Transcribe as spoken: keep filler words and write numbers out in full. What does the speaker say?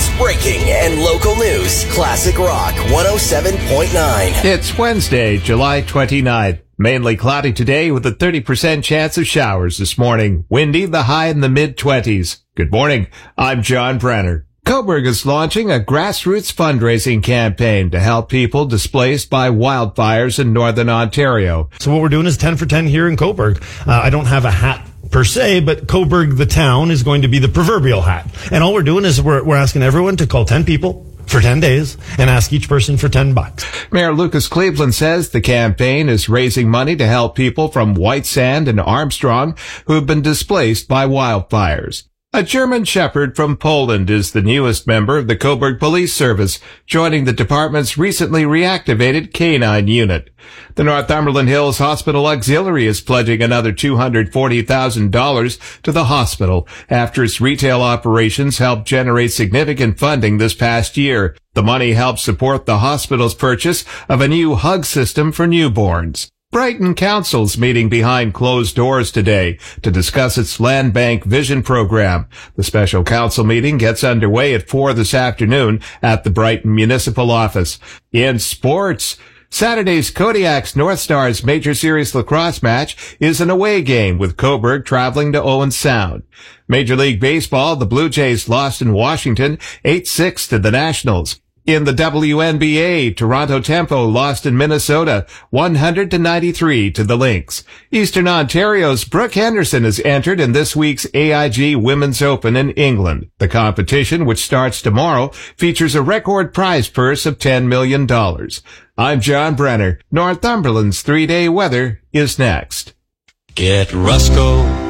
News, breaking, and local news. Classic Rock one oh seven point nine. It's Wednesday, July twenty-ninth. Mainly cloudy today with a thirty percent chance of showers this morning. Windy, the high in the mid-twenties. Good morning. I'm John Brenner. Cobourg is launching a grassroots fundraising campaign to help people displaced by wildfires in northern Ontario. So what we're doing is ten for ten here in Cobourg. Uh, I don't have a hat per se, but Cobourg, the town, is going to be the proverbial hat. And all we're doing is we're, we're asking everyone to call ten people for ten days and ask each person for ten bucks. Mayor Lucas Cleveland says the campaign is raising money to help people from White Sand and Armstrong who have been displaced by wildfires. A German Shepherd from Poland is the newest member of the Cobourg Police Service, joining the department's recently reactivated canine unit. The Northumberland Hills Hospital Auxiliary is pledging another two hundred forty thousand dollars to the hospital after its retail operations helped generate significant funding this past year. The money helps support the hospital's purchase of a new hug system for newborns. Brighton Council's meeting behind closed doors today to discuss its land bank vision program. The special council meeting gets underway at four this afternoon at the Brighton Municipal Office. In sports, Saturday's Kodiak's North Stars Major Series lacrosse match is an away game with Cobourg traveling to Owen Sound. Major League Baseball, the Blue Jays lost in Washington eight six to the Nationals. In the W N B A, Toronto Tempo lost in Minnesota one hundred to ninety-three to the Lynx. Eastern Ontario's Brooke Henderson is entered in this week's A I G Women's Open in England. The competition, which starts tomorrow, features a record prize purse of ten million dollars. I'm John Brenner. Northumberland's three-day weather is next. Get Rusco